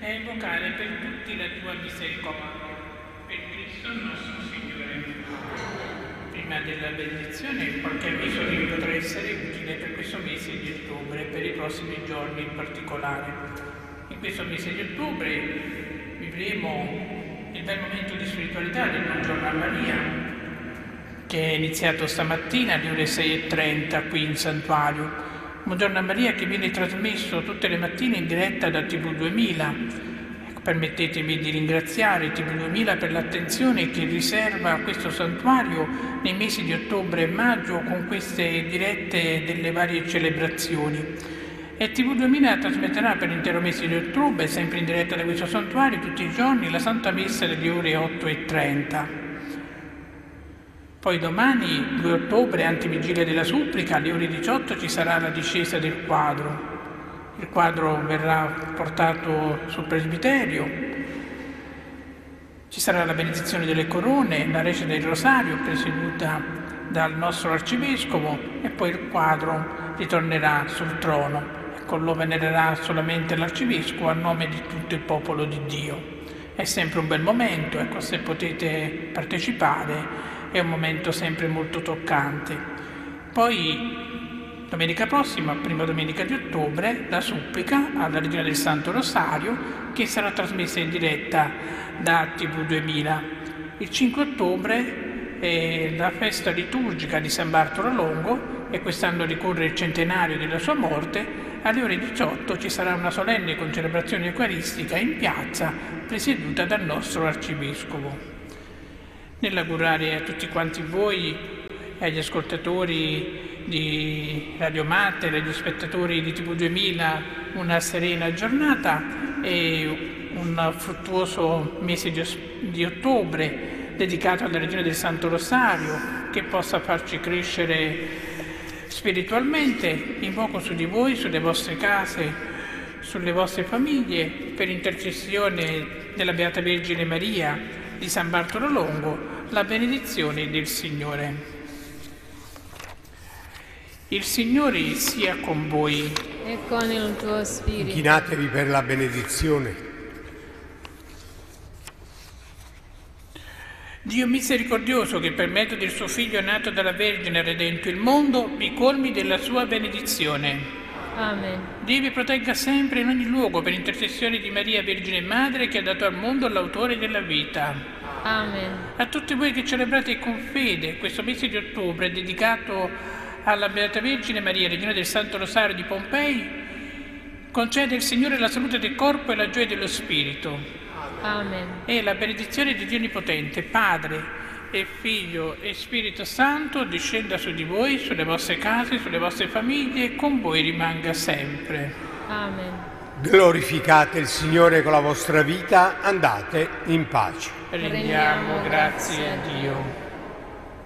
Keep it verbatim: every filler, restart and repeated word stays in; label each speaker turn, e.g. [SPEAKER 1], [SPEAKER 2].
[SPEAKER 1] e invocare per tutti la tua misericordia. Per Cristo nostro Signore. Prima della benedizione, qualche avviso che potrà essere utile per questo mese di ottobre e per i prossimi giorni in particolare. In questo mese di ottobre vivremo il bel momento di spiritualità del Buongiorno a Maria, che è iniziato stamattina alle ore sei e trenta qui in Santuario. Buongiorno a Maria che viene trasmesso tutte le mattine in diretta da T V duemila. Permettetemi di ringraziare T V duemila per l'attenzione che riserva a questo santuario nei mesi di ottobre e maggio con queste dirette delle varie celebrazioni. E T V duemila trasmetterà per l'intero mese di ottobre, sempre in diretta da questo santuario, tutti i giorni, la Santa Messa delle ore otto e trenta. Poi domani, due ottobre, antivigilia della supplica, alle ore diciotto ci sarà la discesa del quadro. Il quadro verrà portato sul presbiterio, ci sarà la benedizione delle corone, la recita del rosario presieduta dal nostro arcivescovo e poi il quadro ritornerà sul trono. Ecco, lo venererà solamente l'arcivescovo a nome di tutto il popolo di Dio. È sempre un bel momento, ecco, se potete partecipare. È un momento sempre molto toccante. Poi, domenica prossima, prima domenica di ottobre, la supplica alla Regina del Santo Rosario, che sarà trasmessa in diretta da T V duemila. Il cinque ottobre è la festa liturgica di San Bartolo Longo e quest'anno ricorre il centenario della sua morte. Alle ore diciotto ci sarà una solenne concelebrazione eucaristica in piazza, presieduta dal nostro arcivescovo. Nell'augurare a tutti quanti voi, agli ascoltatori di Radio Mater, agli spettatori di T V duemila, una serena giornata e un fruttuoso mese di, di ottobre dedicato alla Regina del Santo Rosario, che possa farci crescere spiritualmente. Invoco su di voi, sulle vostre case, sulle vostre famiglie, per intercessione della Beata Vergine Maria, di San Bartolo Longo, la benedizione del Signore. Il Signore sia con voi.
[SPEAKER 2] E con il tuo spirito.
[SPEAKER 3] Inchinatevi per la benedizione.
[SPEAKER 1] Dio misericordioso, che per mezzo del suo Figlio nato dalla Vergine ha redento il mondo, vi colmi della sua benedizione.
[SPEAKER 2] Amen.
[SPEAKER 1] Dio vi protegga sempre in ogni luogo per intercessione di Maria Vergine Madre, che ha dato al mondo l'autore della vita.
[SPEAKER 2] Amen.
[SPEAKER 1] A tutti voi che celebrate con fede questo mese di ottobre dedicato alla Beata Vergine Maria, Regina del Santo Rosario di Pompei, concede il Signore la salute del corpo e la gioia dello spirito.
[SPEAKER 2] Amen.
[SPEAKER 1] E la benedizione di Dio Onnipotente, Padre e Figlio e Spirito Santo, discenda su di voi, sulle vostre case, sulle vostre famiglie e con voi rimanga sempre.
[SPEAKER 2] Amen.
[SPEAKER 3] Glorificate il Signore con la vostra vita, andate in pace.
[SPEAKER 1] Rendiamo grazie a Dio.